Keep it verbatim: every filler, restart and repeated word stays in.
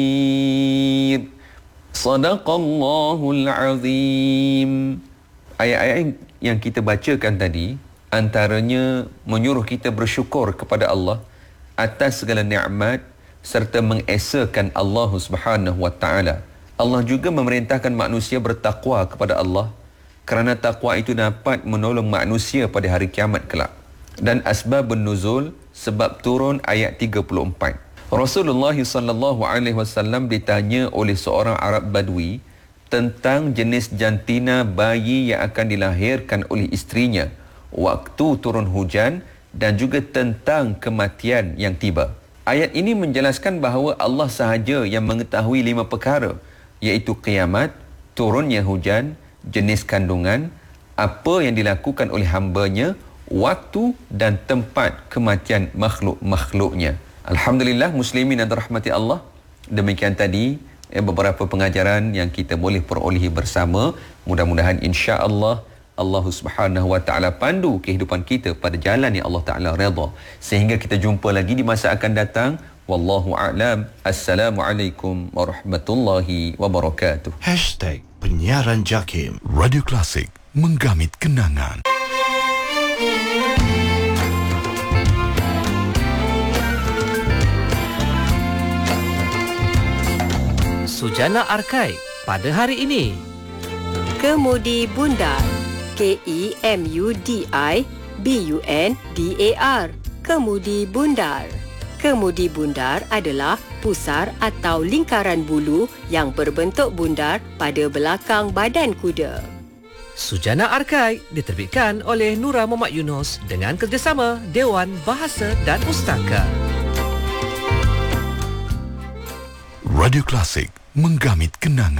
Sadaqallahul azim. Ayat-ayat yang kita bacakan tadi antaranya menyuruh kita bersyukur kepada Allah atas segala nikmat serta mengesakan Allah Subhanahu wa taala. Allah juga memerintahkan manusia bertakwa kepada Allah kerana takwa itu dapat menolong manusia pada hari kiamat kelak. Dan asbabun nuzul, sebab turun ayat tiga puluh empat. Rasulullah sallallahu alaihi wasallam ditanya oleh seorang Arab Badui tentang jenis jantina bayi yang akan dilahirkan oleh isterinya waktu turun hujan dan juga tentang kematian yang tiba. Ayat ini menjelaskan bahawa Allah sahaja yang mengetahui lima perkara, iaitu kiamat, turunnya hujan, jenis kandungan, apa yang dilakukan oleh hamba-Nya, waktu dan tempat kematian makhluk-makhluknya. Alhamdulillah, muslimin dan rahmati Allah. Demikian tadi eh, beberapa pengajaran yang kita boleh perolehi bersama. Mudah-mudahan insya-Allah Allah Subhanahu wa taala pandu kehidupan kita pada jalan yang Allah Taala redha. Sehingga kita jumpa lagi di masa akan datang. Wallahu a'lam. Assalamualaikum warahmatullahi wabarakatuh. Hashtag Penyiaran Jakim. Radio Klasik, menggamit kenangan. Sujana Arkai pada hari ini. Kemudi Bundar. K E M U D I B U N D A R. Kemudi Bundar. Kemudi bundar adalah pusar atau lingkaran bulu yang berbentuk bundar pada belakang badan kuda. Sujana Arkai diterbitkan oleh Nura Muhammad Yunus dengan kerjasama Dewan Bahasa dan Pustaka. Radio Klasik, menggamit kenangan.